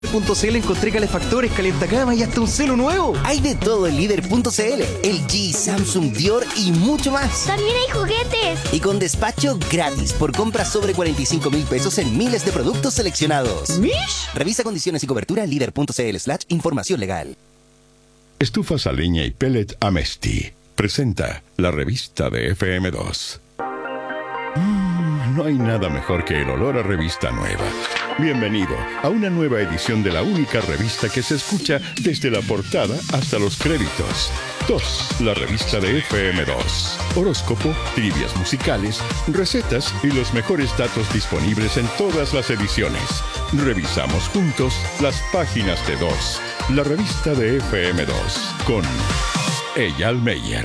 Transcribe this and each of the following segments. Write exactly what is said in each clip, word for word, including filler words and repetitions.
Punto C L encontré calefactores, calientacamas y hasta un celo nuevo. Hay de todo en líder punto c l, L G, Samsung, Dior y mucho más. También hay juguetes. Y con despacho gratis por compras sobre cuarenta y cinco mil pesos en miles de productos seleccionados. ¿Mish? Revisa condiciones y cobertura en líder punto c l slash información legal. Estufas a leña y pellet Amesti presenta la revista de F M dos. Mm, no hay nada mejor que el olor a revista nueva. Bienvenido a una nueva edición de la única revista que se escucha desde la portada hasta los créditos. dos. La revista de F M dos. Horóscopo, trivias musicales, recetas y los meyores datos disponibles en todas las ediciones. Revisamos juntos las páginas de dos. La revista de F M dos con Eyal Meyer.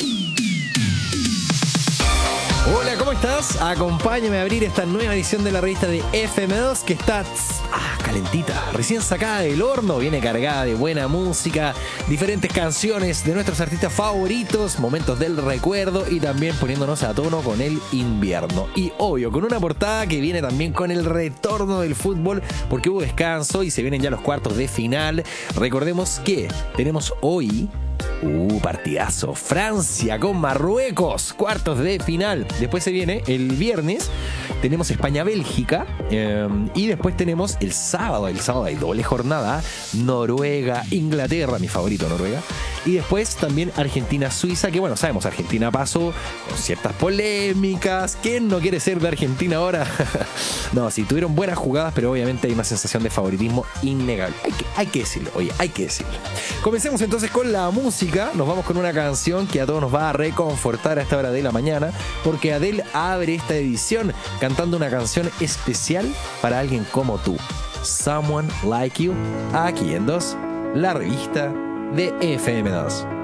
Hola, ¿cómo estás? Acompáñame a abrir esta nueva edición de la revista de F M dos que está ah, calentita, recién sacada del horno, viene cargada de buena música, diferentes canciones de nuestros artistas favoritos, momentos del recuerdo y también poniéndonos a tono con el invierno. Y obvio, con una portada que viene también con el retorno del fútbol porque hubo descanso y se vienen ya los cuartos de final. Recordemos que tenemos hoy Uh, partidazo. Francia con Marruecos, cuartos de final. Después se viene el viernes, tenemos España-Bélgica. Eh, y después tenemos el sábado. El sábado hay doble jornada. Noruega-Inglaterra, mi favorito Noruega. Y después también Argentina-Suiza, que bueno, sabemos, Argentina pasó con ciertas polémicas. ¿Quién no quiere ser de Argentina ahora? No, sí, tuvieron buenas jugadas, pero obviamente hay una sensación de favoritismo innegable. Hay que, hay que decirlo, oye, hay que decirlo. Comencemos entonces con la música. Nos vamos con una canción que a todos nos va a reconfortar a esta hora de la mañana, porque Adele abre esta edición cantando una canción especial para alguien como tú. Someone Like You, aquí en dos, la revista de F M dos.